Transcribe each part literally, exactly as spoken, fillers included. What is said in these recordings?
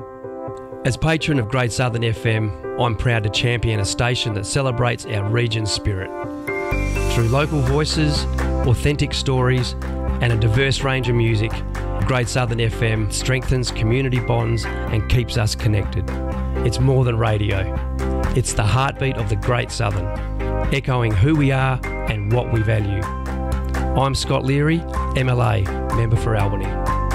As patron of Great Southern F M, I'm proud to champion a station that celebrates our region's spirit. Through local voices, authentic stories, and a diverse range of music, Great Southern F M strengthens community bonds and keeps us connected. It's more than radio. It's the heartbeat of the Great Southern, echoing who we are and what we value. I'm Scott Leary, M L A, member for Albany.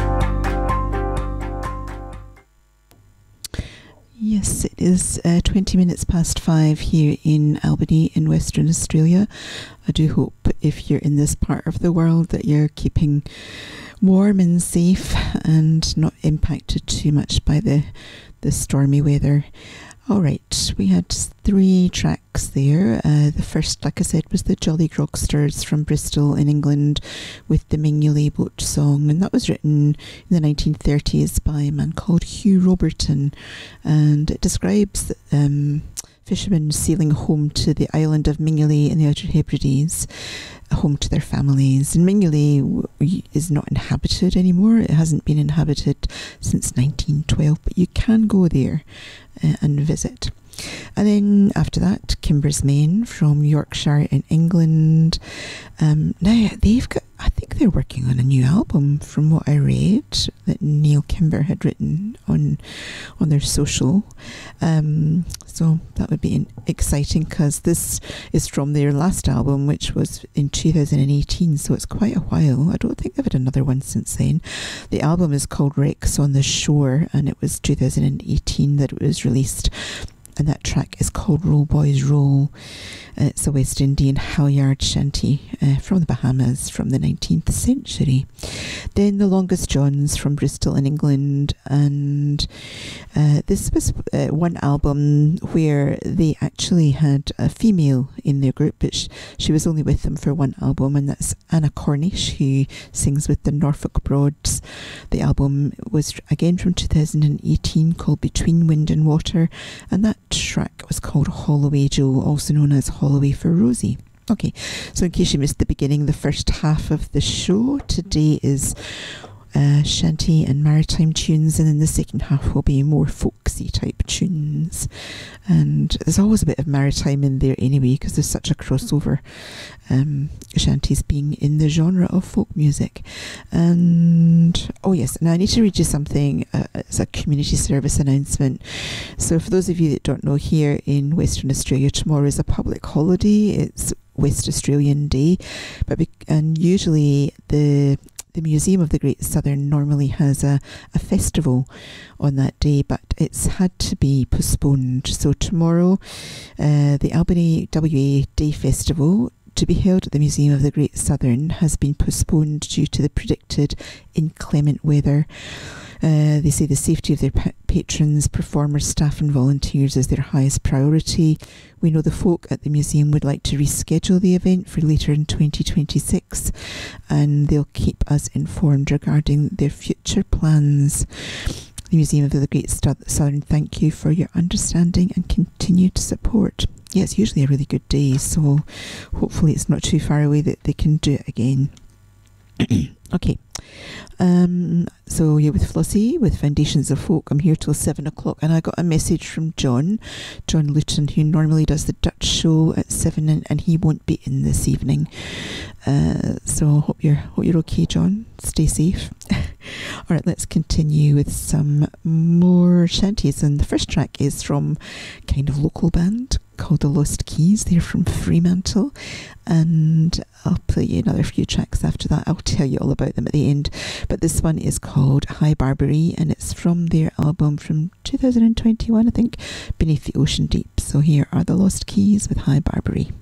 Yes, it is uh, twenty minutes past five here in Albany in Western Australia. I do hope if you're in this part of the world that you're keeping warm and safe and not impacted too much by the, the stormy weather. All right, we had three tracks there. Uh, the first, like I said, was the Jolly Grogsters from Bristol in England with the Mingulay Boat Song, and that was written in the nineteen thirties by a man called Hugh Roberton, and it describes um, fishermen sailing home to the island of Mingulay in the Outer Hebrides, home to their families. And Mingulay w- is not inhabited anymore. It hasn't been inhabited since nineteen twelve, but you can go there uh, and visit. And then after that, Kimber's Men from Yorkshire in England. Um, now they've got, I think they're working on a new album from what I read that Neil Kimber had written on on their social. Um, so that would be exciting because this is from their last album, which was in two thousand eighteen, so it's quite a while. I don't think they've had another one since then. The album is called Wrecks on the Shore, and it was two thousand eighteen that it was released. And that track is called Roll Boys Roll. Uh, it's a West Indian halyard shanty uh, from the Bahamas from the nineteenth century. Then the Longest Johns from Bristol in England, and uh, this was uh, one album where they actually had a female in their group, but sh- she was only with them for one album, and that's Anna Cornish, who sings with the Norfolk Broads. The album was again from two thousand eighteen called Between Wind and Water, and that track was called Holloway Joe, also known as Holloway for Rosie. Okay, so in case you missed the beginning, the first half of the show today is uh, shanty and maritime tunes, and then the second half will be more folksy type tunes. And there's always a bit of maritime in there anyway, because there's such a crossover, um, shanties being in the genre of folk music. And oh yes, now I need to read you something. Uh, it's a community service announcement. So for those of you that don't know, here in Western Australia, tomorrow is a public holiday. It's West Australian Day, but be- and usually the The Museum of the Great Southern normally has a, a festival on that day, but it's had to be postponed. So tomorrow, uh, the Albany W A Day Festival, to be held at the Museum of the Great Southern, has been postponed due to the predicted inclement weather. Uh, they say the safety of their pa- patrons, performers, staff and volunteers is their highest priority. We know the folk at the museum would like to reschedule the event for later in twenty twenty-six, and they'll keep us informed regarding their future plans. The Museum of the Great Southern, thank you for your understanding and continued support. Yeah, it's usually a really good day, so hopefully it's not too far away that they can do it again. Okay, um, so you're with Flossie with Foundations of Folk. I'm here till seven o'clock, and I got a message from John, John Luton, who normally does the Dutch show at seven, and, and he won't be in this evening. Uh, so hope you're hope you're okay, John. Stay safe. All right, let's continue with some more shanties, and the first track is from a kind of local band called the Lost Keys. They're from Fremantle, and I'll play you another few tracks after that. I'll tell you all about them at the end, but this one is called High Barbary, and it's from their album from two thousand twenty-one, I think, Beneath the Ocean Deep. So here are the Lost Keys with High Barbary.